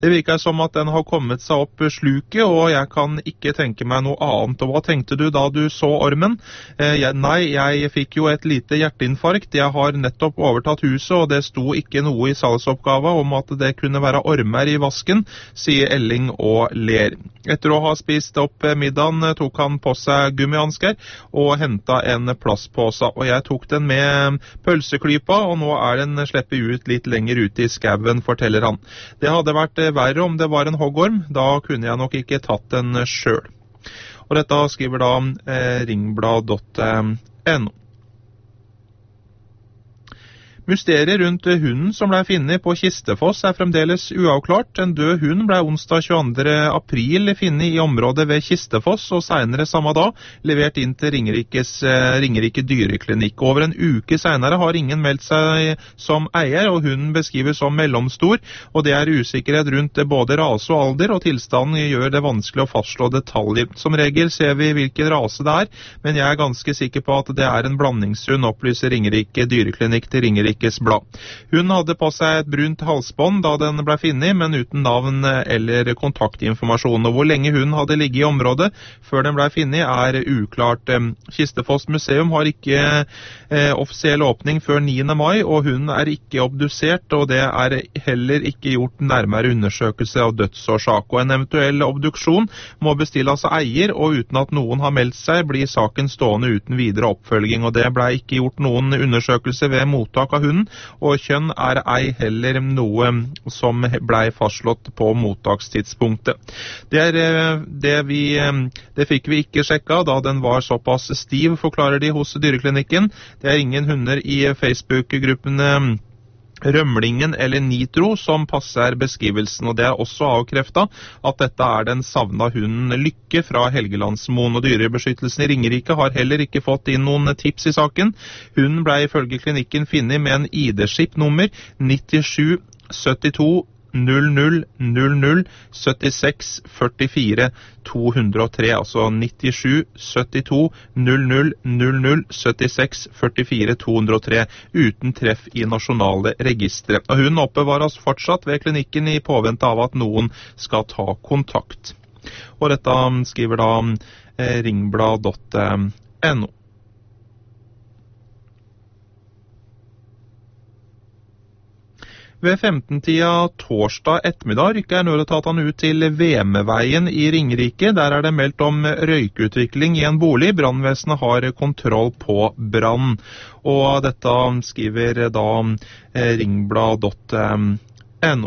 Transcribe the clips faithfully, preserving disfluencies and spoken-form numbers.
Det virker som at den har kommet seg opp sluket, og jeg kan ikke tenke meg noe annet. Og hva tenkte du da du så ormen? Eh, jeg, nei, jeg fikk jo et lite hjerteinfarkt. Jeg har nettopp overtatt huset, og det sto ikke noe i salgsoppgava om at det kunne være ormer i vasken, sier Elling og ler. Etter å ha spist opp middagen tok han på seg gummihansker og hentet en plastpåse, og jeg tok den med pølseklypa, og nå er den sleppet ut litt lenger ut i skauen, forteller han. Det hadde vært verre om det var en hoggorm, da kunne jeg nok ikke tatt den selv. Og dette skriver da eh, ringblad punktum no. Mysteriet rundt hunden som ble funnet på Kistefoss er fremdeles uavklart. En død hund ble onsdag tjueandre april funnet i området ved Kistefoss, og senere samme dag levert inn til Ringerikes, eh, Ringerike dyreklinikk. Over en uke senere har ingen meldt seg som eier, og hunden beskrives som mellomstor, og det er usikkerhet rundt både rase og alder, og tilstanden gjør det vanskelig å fastslå detaljer. Som regel ser vi hvilken rase det er, men jeg er ganske sikker på at det er en blandingshund, opplyser Ringerike dyreklinikk til Ringerike Blad. Hun hadde på seg et brunt halsbånd da den ble funnet, men uten navn eller kontaktinformasjon. Og hvor lenge hun hadde ligget i området før den ble funnet er uklart. Kistefoss museum har ikke eh, offisiell åpning før niende mai, og hun er ikke obdusert, og det er heller ikke gjort nærmere undersøkelse av dødsårsak. Og en eventuell obduksjon må bestilles av eier, og uten at noen har meldt seg, blir saken stående uten videre oppfølging, og det ble ikke gjort noen undersøkelse ved mottak av hunden, og kjønn er ei heller noe som ble fastslått på mottakstidspunktet. Det, er, det, vi, det fikk vi ikke sjekka da den var såpass stiv, forklarer de hos dyreklinikken. Det er ingen hunder i Facebook-gruppene Rømlingen eller Nitro som passer beskrivelsen, og det er også avkreftet at dette er den savna hunden Lykke fra Helgelandsmoen, og dyrebeskyttelsen i Ringerike har heller ikke fått inn noen tips i saken. Hunden ble ifølge klinikken funnet med en I D-skip nummer nittisju syttito null null null null syttiseks førtifire to hundre og tre, altså nittisju syttito null null null null syttiseks førtifire to hundre og tre, uten treff i nasjonale registre. Og hun oppbevares fortsatt ved klinikken i påvente av at noen skal ta kontakt. Og dette skriver da eh, ringblad punktum no. Ved femten-tida torsdag ettermiddag rykker nødetatene ut til Vemeveien i Ringerike. Der er det meldt om røykutvikling i en bolig. Brannvesenet har kontroll på brann. Og dette skriver da ringblad punktum no.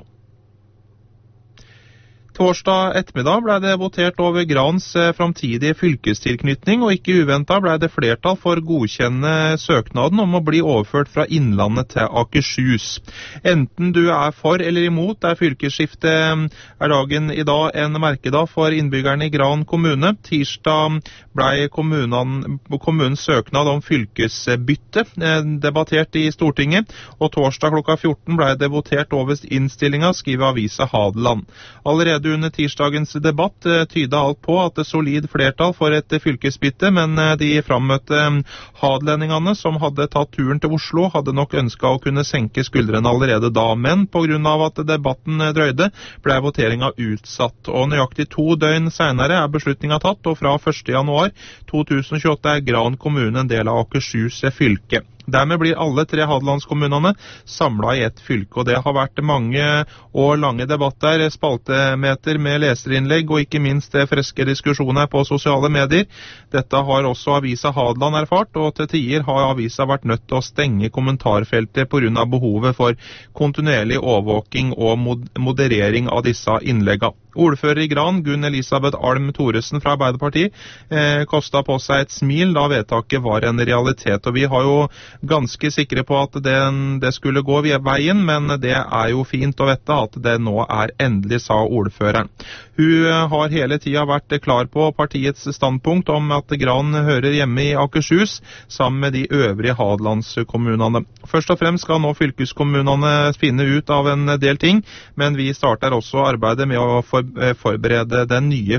Torsdag ettermiddag ble det votert over Grans framtidige fylkestilknytning, og ikke uventet ble det flertall for å godkjenne søknaden om å bli overført fra Innlandet til Akershus. Enten du er for eller imot, er fylkesskiftet er dagen i dag en merkedag for innbyggerne i Gran kommune. Tirsdag ble kommunen, kommunens søknad om fylkesbytte debattert i Stortinget, og torsdag klokka fjorten ble det votert over innstillinga, skriver avisa Hadeland. Allerede under tirsdagens debatt tyda alt på at det solid flertall for et fylkesbytte, men de frammøtte hadelendingene som hadde tatt turen til Oslo, hadde nok ønsket å kunne senke skuldrene allerede da, men på grunn av at debatten drøyde, ble voteringa utsatt. Og nøyaktig to døgn senere er beslutninga tatt, og fra første januar to tusen og tjueåtte er Gran kommune en del av Akershus fylke. Dermed blir alle tre Hadelandskommunene samlet i ett fylke, og det har vært mange og lange debatter, spaltemeter med leserinnlegg og ikke minst friske diskusjoner på sosiale medier. Dette har også avisa Hadeland erfart, og til tider har avisa vært nødt til å stenge kommentarfeltet på grunn av behovet for kontinuerlig overvåking og moderering av disse innleggene. Ordfører i Gran, Gunn Elisabeth Alm Thoresen fra Arbeiderpartiet, eh, kostet på seg et smil da vedtaket var en realitet. Og vi har jo ganske sikre på at det, det skulle gå veien, men det er jo fint å vite at det nå er endelig, sa ordføreren. Hun har hele tiden vært klar på partiets standpunkt om at Gran hører hjemme i Akershus, sammen med de øvrige Hadelandskommunene. Først og fremst skal nå fylkeskommunene finne ut av en del ting, men vi starter også arbeidet med å for forberede den nye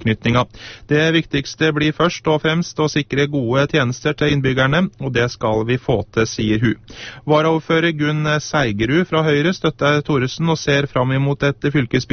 fylkestilknytninga. Det viktigste blir først og fremst å sikre gode tjenester til innbyggerne, og det skal vi vi få til, sier hun. Varaordfører Gunn Seigerud fra Høyre støtter Thoresen og ser fram imot et fylkesbyråd